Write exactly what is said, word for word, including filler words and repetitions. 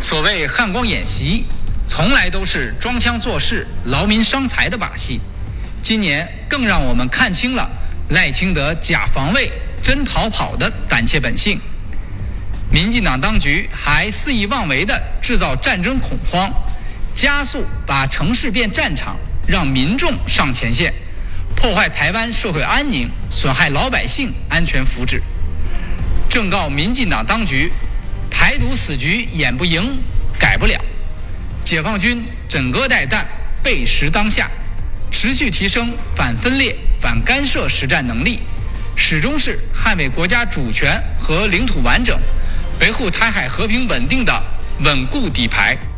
所谓汉光演习，从来都是装腔作势、劳民伤财的把戏。今年更让我们看清了赖清德假防卫、真逃跑的胆怯本性。民进党当局还肆意妄为地制造战争恐慌，加速把城市变战场，让民众上前线，破坏台湾社会安宁，损害老百姓安全福祉。正告民进党当局，台独死局演不赢，改不了。解放军枕戈待旦，备时当下，持续提升反分裂、反干涉实战能力，始终是捍卫国家主权和领土完整，维护台海和平稳定的稳固底牌。